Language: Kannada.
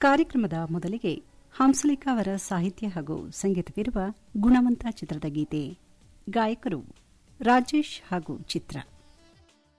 ಕಾರ್ಯಕ್ರಮದ ಮೊದಲಿಗೆ ಹಂಸಲೇಖ ಅವರ ಸಾಹಿತ್ಯ ಹಾಗೂ ಸಂಗೀತವಿರುವ ಗುಣವಂತ ಚಿತ್ರದ ಗೀತೆ. ಗಾಯಕರು ರಾಜೇಶ್ ಹಾಗೂ ಚಿತ್ರ.